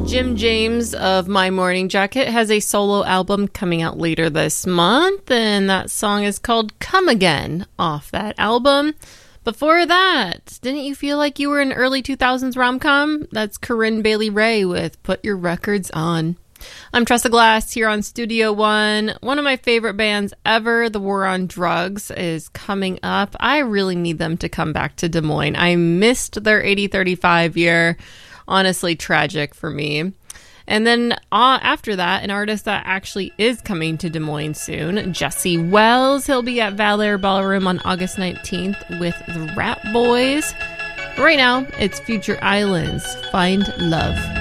Jim James of My Morning Jacket has a solo album coming out later this month, and that song is called Come Again off that album. Before that, didn't you feel like you were in early 2000s rom-com? That's Corinne Bailey Rae with Put Your Records On. I'm Tressa Glass here on Studio One. One of my favorite bands ever, The War on Drugs, is coming up. I really need them to come back to Des Moines. I missed their 80-35 year. Honestly, tragic for me. And then after that, an artist that actually is coming to Des Moines soon, Jesse Wells. He'll be at Valor Ballroom on August 19th with the Rat Boys. Right now, it's Future Islands, Find Love.